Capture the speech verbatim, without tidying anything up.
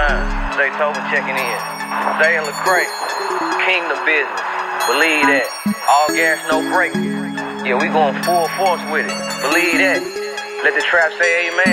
time. Zay Tobin checking in. Zay and Lecrae, kingdom business. Believe that. All gas, no brakes. Yeah, we going full force with it. Believe that. Let the trap say amen.